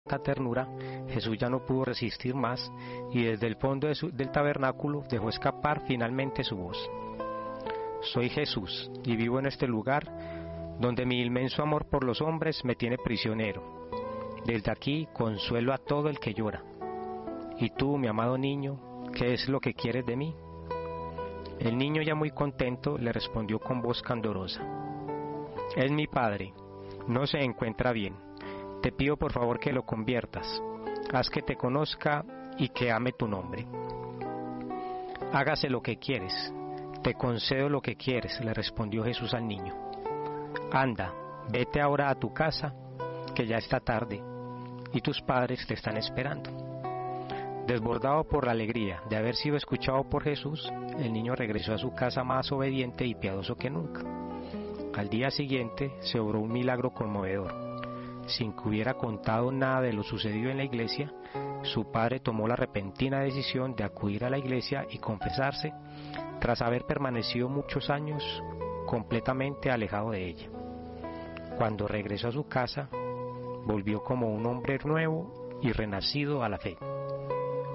ternura, Jesús ya no pudo resistir más y desde el fondo del tabernáculo dejó escapar finalmente su voz. Soy Jesús y vivo en este lugar donde mi inmenso amor por los hombres me tiene prisionero. Desde aquí consuelo a todo el que llora. Y tú, mi amado niño, ¿qué es lo que quieres de mí? El niño, ya muy contento, le respondió con voz candorosa: es mi padre, no se encuentra bien. Te pido por favor que lo conviertas. Haz que te conozca y que ame tu nombre. Hágase lo que quieres. Te concedo lo que quieres, le respondió Jesús al niño. Anda, vete ahora a tu casa, que ya está tarde, y tus padres te están esperando. Desbordado por la alegría de haber sido escuchado por Jesús, el niño regresó a su casa más obediente y piadoso que nunca. Al día siguiente se obró un milagro conmovedor. Sin que hubiera contado nada de lo sucedido en la iglesia, su padre tomó la repentina decisión de acudir a la iglesia y confesarse, tras haber permanecido muchos años completamente alejado de ella. Cuando regresó a su casa, volvió como un hombre nuevo y renacido a la fe.